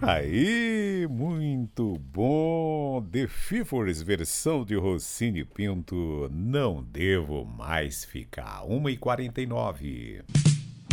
Aí, muito bom! The Fifers, versão de Rossini Pinto, Não Devo Mais Ficar. 1h49.